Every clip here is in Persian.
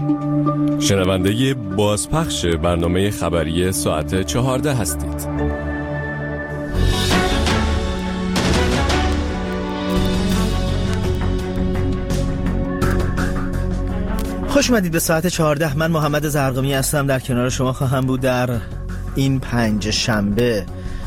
شنونده بازپخش برنامه خبری ساعت 14 هستید. خوش اومدید به ساعت 14. من محمد زرقمی هستم، در کنار شما خواهم بود در این پنج شنبه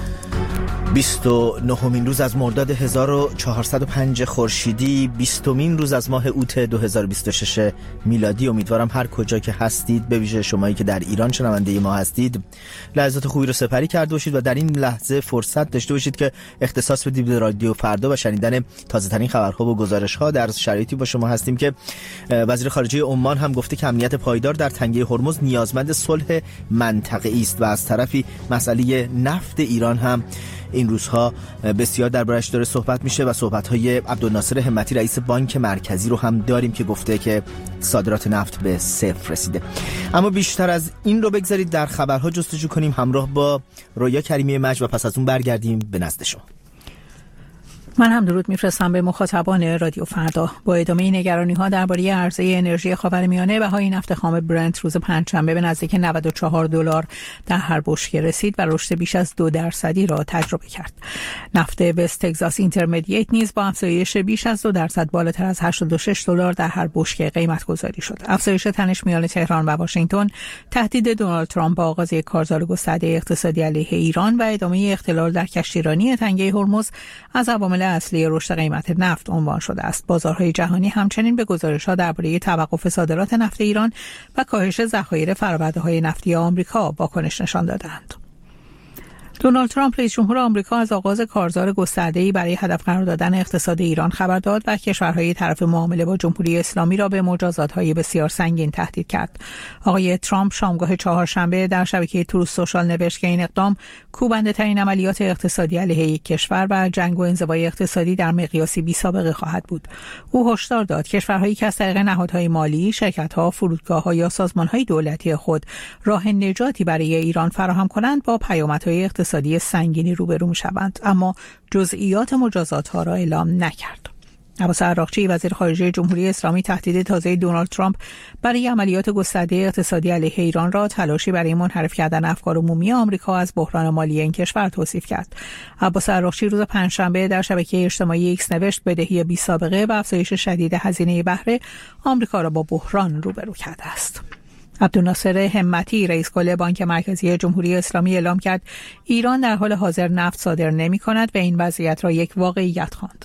29مین روز از مرداد 1405 خورشیدی، 20مین روز از ماه اوت 2026 میلادی. امیدوارم هر کجا که هستید، به ویژه شمایی که در ایران شنونده ما هستید، لحظات خوبی رو سپری کرده باشید و در این لحظه فرصت داشته باشید که اختصاص بدید به رادیو فردا و شنیدن تازه ترین خبرها و گزارش ها. در شرایطی با شما هستیم که وزیر خارجه عمان هم گفته که امنیت پایدار در تنگه هرمز نیازمند صلح منطقه‌ای است و از طرفی مسئله نفت ایران هم این روزها بسیار دربارش داره صحبت میشه و صحبت‌های عبدالناصر همتی رئیس بانک مرکزی رو هم داریم که گفته که صادرات نفت به صفر رسیده. اما بیشتر از این رو بگذارید در خبرها جستجو کنیم همراه با رویا کریمی مج و پس از اون برگردیم به نزد شما. من هم درود میفرستم به مخاطبان رادیو فردا. با ادامه نگرانی‌ها درباره عرضه انرژی خاورمیانه، بهای نفت خام برنت روز پنجشنبه به نزدیک $94 در هر بشکه رسید و رشد بیش از 2% را تجربه کرد. نفت وست تگزاس اینترمدییت نیز با افزایش بیش از 2% بالاتر از $86 در هر بشکه قیمت گذاری شد. افزایش تنش میان تهران و واشنگتن، تهدید دونالد ترامپ با آغاز یک کارزار گسترده اقتصادی علیه ایران و ادامه اختلال در کشتیرانی تنگه هرمز از عوامل اصلی رشد قیمت نفت عنوان شده است. بازارهای جهانی همچنین به گزارش‌ها درباره توقف صادرات نفت ایران و کاهش ذخایر فرآورده‌های نفتی آمریکا واکنش نشان دادند. دونالد ترامپ رئیس جمهور آمریکا از آغاز کارزار گسترده‌ای برای هدف قرار دادن اقتصاد ایران خبر داد و کشورهای طرف معامله با جمهوری اسلامی را به مجازات‌های بسیار سنگین تهدید کرد. آقای ترامپ شامگاه چهارشنبه در شبکه تروث سوشال نوشت که این اقدام کوبنده‌ترین عملیات اقتصادی علیه یک کشور و جنگ و انزوای اقتصادی در مقیاسی بی‌سابقه خواهد بود. او هشدار داد کشورهایی که از طریق نهادهای مالی، شرکت‌ها، فرودگاه‌ها یا سازمان‌های دولتی خود راه نجاتی برای ایران فراهم کنند با پیامدهای اقتصادی سنگینی روبرو می‌شوند، اما جزئیات مجازات‌ها را اعلام نکرد. عباس عراقچی وزیر خارجه جمهوری اسلامی تهدید تازه دونالد ترامپ برای عملیات گسترده اقتصادی علیه ایران را تلاشی برای منحرف کردن افکار عمومی آمریکا از بحران مالی این کشور توصیف کرد. عباس عراقچی روز پنجشنبه در شبکه اجتماعی ایکس نوشت بدهی بی‌سابقه و افزایش شدید هزینه بهره آمریکا را با بحران روبرو کرده است. عبدالناصر همتی رئیس کل بانک مرکزی جمهوری اسلامی اعلام کرد ایران در حال حاضر نفت صادر نمی‌کند و این وضعیت را یک واقعیت خواند.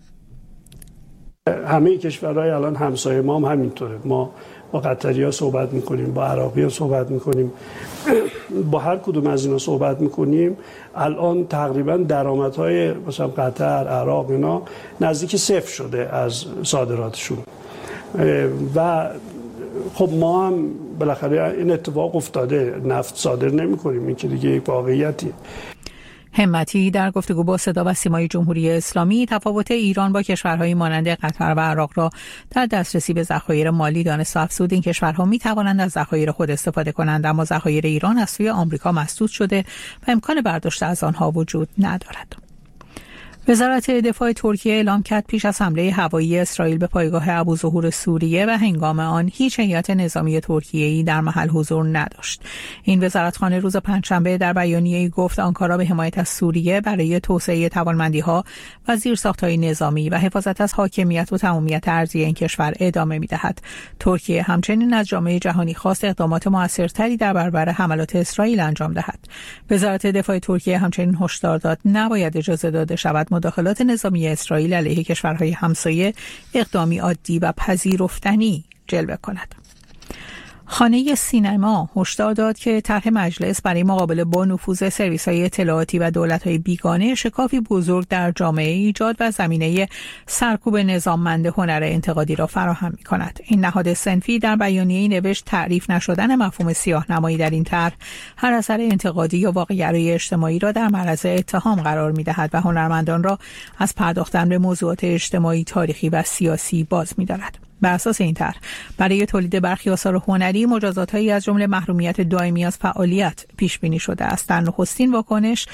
همه کشورهای الان همسایه ما هم همینطوره. ما با قطری‌ها صحبت می‌کنیم، با عراقی‌ها صحبت می‌کنیم، با هر کدوم از اینا صحبت می‌کنیم. الان تقریبا درآمدهای مثلا قطر، عراق اینا نزدیک صفر شده از صادراتشون و خب ما هم بالاخره این اتفاق افتاده، نفت صادر نمی کنیم، این که دیگه یک واقعیتی. همتی در گفتگو با صدا و سیمای جمهوری اسلامی تفاوت ایران با کشورهای مانند قطر و عراق را در دسترسی به ذخایر مالی دانست و افزود این کشورها می توانند از ذخایر خود استفاده کنند، اما ذخایر ایران از سوی آمریکا مسدود شده و امکان برداشت از آنها وجود ندارد. وزارت دفاع ترکیه اعلام کرد پیش از حمله هوایی اسرائیل به پایگاه ابوظهور سوریه و هنگام آن هیچ هیئت نظامی ترکیه‌ای در محل حضور نداشت. این وزارتخانه روز پنجشنبه در بیانیه‌ای گفت آنکارا به حمایت از سوریه برای توسعه توانمندی‌ها و زیرساخت‌های نظامی و حفاظت از حاکمیت و تمامیت ارضی این کشور ادامه می‌دهد. ترکیه همچنین از جامعه جهانی خواست اقدامات موثرتری در برابر حملات اسرائیل انجام دهد. وزارت دفاع ترکیه همچنین هشدار داد نباید اجازه داده شود مداخلات نظامی اسرائیل علیه کشورهای همسایه اقدامی عادی و پذیرفتنی جلوه کند. خانه سینما هشدار داد که طرح مجلس برای مقابله با نفوذ سرویس‌های اطلاعاتی و دولت‌های بیگانه شکافی بزرگ در جامعه ایجاد و زمینه سرکوب نظاممند هنر انتقادی را فراهم می‌کند. این نهاد صنفی در بیانیه‌ای نوشت تعریف نشدن مفهوم سیاه‌نمایی در این طرح هر اثر انتقادی یا واقع‌گرای اجتماعی را در معرض اتهام قرار می‌دهد و هنرمندان را از پرداختن به موضوعات اجتماعی، تاریخی و سیاسی باز می‌دارد. بر اساس این طرح برای تولید برخی آثار هنری مجازات‌هایی از جمله محرومیت دائمی از فعالیت پیش بینی شده است. در نخستین واکنش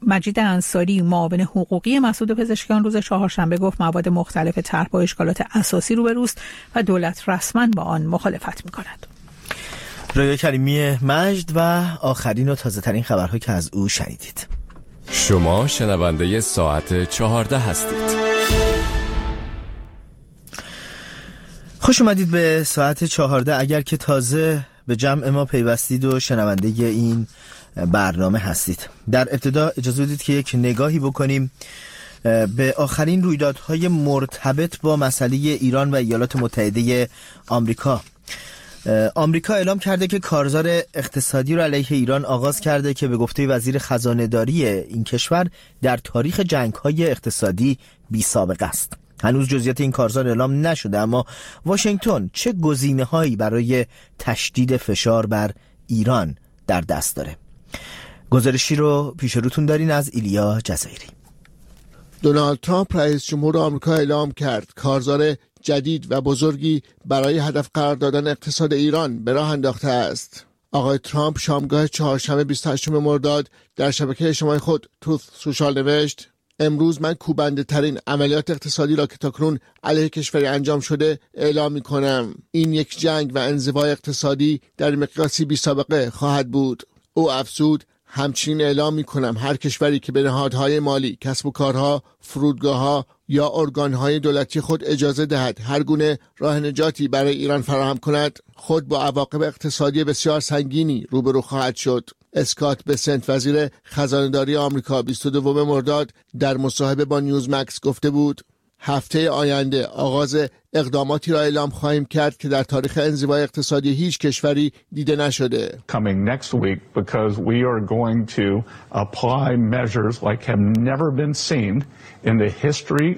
مجید انصاری معاون حقوقی مسعود پزشکیان روز چهارشنبه گفت مواد مختلف طرح با اشکالات اساسی روبروست و دولت رسما با آن مخالفت می‌کند. ریا کریمی مجد و آخرین و تازه ترین خبرها که از او شنیدید. شما شنونده ساعت 14 هستید. خوش اومدید به ساعت 14. اگر که تازه به جمع ما پیوستید و شنونده این برنامه هستید، در ابتدا اجازه بدید که یک نگاهی بکنیم به آخرین رویدادهای مرتبط با مسئله ایران و ایالات متحده آمریکا. آمریکا اعلام کرده که کارزار اقتصادی را علیه ایران آغاز کرده که به گفته وزیر خزانه‌داری این کشور در تاریخ جنگ‌های اقتصادی بی‌سابقه است. هنوز جزئیات این کارزار اعلام نشده، اما واشنگتن چه گزینه‌هایی برای تشدید فشار بر ایران در دست داره؟ گزارشی رو پیش روتون دارین از ایلیا جزایری. دونالد ترامپ رئیس جمهور آمریکا اعلام کرد کارزار جدید و بزرگی برای هدف قرار دادن اقتصاد ایران به راه انداخته است. آقای ترامپ شامگاه چهارشنبه 28 مرداد در شبکه اجتماعی خود تروث سوشال نوشت: امروز من کوبنده ترین عملیات اقتصادی را که تاکنون علیه کشوری انجام شده اعلام می کنم. این یک جنگ و انزوای اقتصادی در مقیاسی بی سابقه خواهد بود. او افزود: همچنین اعلام می کنم هر کشوری که به نهادهای مالی، کسب و کارها، فرودگاه‌ها یا ارگان‌های دولتی خود اجازه دهد هر گونه راه نجاتی برای ایران فراهم کند، خود با عواقب اقتصادی بسیار سنگینی روبرو خواهد شد. اسکات بسنت وزیر خزانه‌داری آمریکا 22 مرداد در مصاحبه با نیوزمکس گفته بود: هفته آینده آغاز اقداماتی را اعلام خواهیم کرد که در تاریخ انزوای اقتصادی هیچ کشوری دیده نشده. Coming next week because we are going to apply measures like have never been seen in the history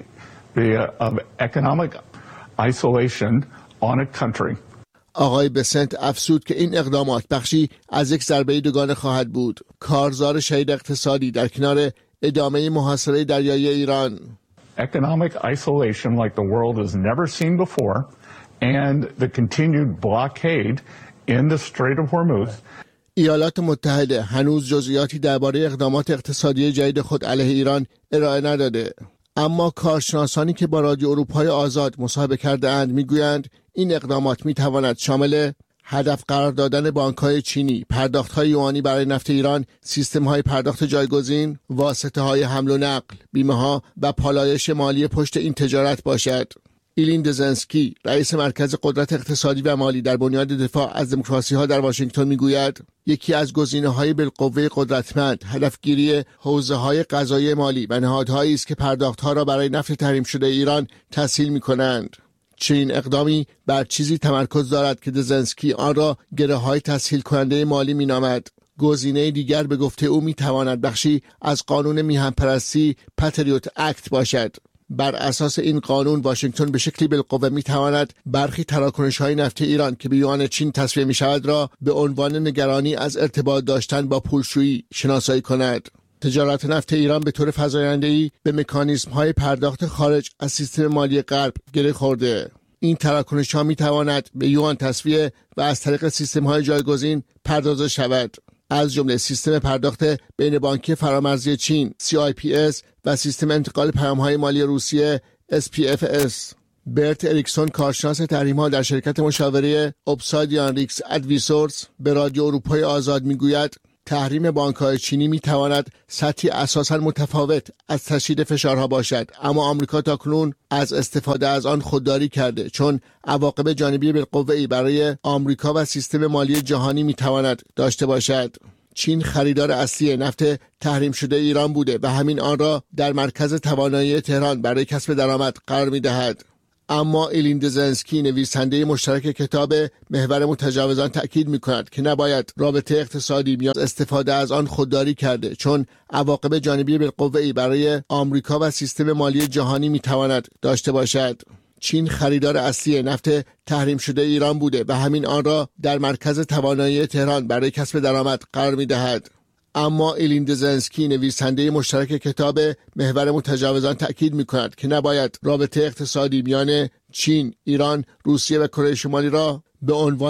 of economic isolation on a country. آقای بسنت افزود که این اقدامات بخشی از یک ضربه دوگانه خواهد بود. کارزار شدید اقتصادی در کنار ادامه محاصره دریایی ایران. Economic isolation like the world has never seen before and the continued blockade in the Strait of Hormuz. ایالات متحده هنوز جزئیاتی درباره اقدامات اقتصادی جدید خود علیه ایران ارائه نداده، اما کارشناسانی که با رادیو اروپای آزاد مصاحبه کرده اند میگویند این اقدامات میتواند شامل هدف قرار دادن بانک‌های چینی، پرداخت‌های یوانی برای نفت ایران، سیستم‌های پرداخت جایگزین، واسطه‌های حمل و نقل، بیمه‌ها و پالایش مالی پشت این تجارت باشد. ایلین دزنسکی، رئیس مرکز قدرت اقتصادی و مالی در بنیاد دفاع از دموکراسی‌ها در واشنگتن میگوید یکی از گزینه‌های بالقوه قدرتمند هدفگیری حوزه‌های قضایی مالی و نهادهایی است که پرداخت‌ها را برای نفت تحریم شده ایران تسهیل می‌کنند. چنین اقدامی بر چیزی تمرکز دارد که دزنسکی آن را گره‌های تسهیل کننده مالی می‌نامد. گزینه دیگر به گفته او می‌تواند بخشی از قانون میهن‌پرستی پاتریوت اکت باشد. بر اساس این قانون واشنگتن به شکلی بالقوه می‌تواند برخی تراکنش‌های نفت ایران که به یوان چین تصفیه می‌شود را به عنوان نگرانی از ارتباط داشتن با پولشویی شناسایی کند. تجارت نفت ایران به طور فزاینده‌ای به مکانیزم‌های پرداخت خارج از سیستم مالی غرب گره خورده. این تراکنش‌ها می‌تواند به یوان تصفیه و از طریق سیستم‌های جایگزین پردازه شود، از جمله سیستم پرداخت بین بانکی فرامرزی چین CIPS و سیستم انتقال پیام‌های مالی روسیه SPFS. برت اریکسون، کارشناس تحریم‌ها در شرکت مشاوره اوبسایدیان ریکس ادویسورس، به رادیو اروپای آزاد می‌گوید تحریم بانک‌های چینی می‌تواند سطحی اساساً متفاوت از تشدید فشارها باشد، اما آمریکا تاکنون از استفاده از آن خودداری کرده، چون عواقب جانبی بالقوه‌ای برای آمریکا و سیستم مالی جهانی می‌تواند داشته باشد. چین خریدار اصلی نفت تحریم شده ایران بوده و همین آن را در مرکز توانایی تهران برای کسب درآمد قرار می‌دهد. اما ایلین دزنسکی، نویسنده مشترک کتاب محور متجاوزان، تأکید می‌کند که نباید رابطه اقتصادی میان استفاده از آن خودداری کرده، چون عواقب جانبی بالقوه‌ای برای آمریکا و سیستم مالی جهانی می‌تواند داشته باشد. چین خریدار اصلی نفت تحریم شده ایران بوده و همین آن را در مرکز توانایی تهران برای کسب درآمد قرار می‌دهد. اما ایلین دزنسکی، نویسنده مشترک کتاب محور متجاوزان، تأکید می‌کند که نباید رابطه اقتصادی میان چین، ایران، روسیه و کره شمالی را به عنوان